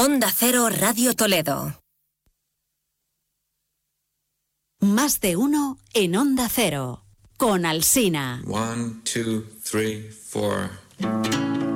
Onda Cero Radio Toledo. Más de uno en Onda Cero. Con Alsina. 1, 2, 3, 4.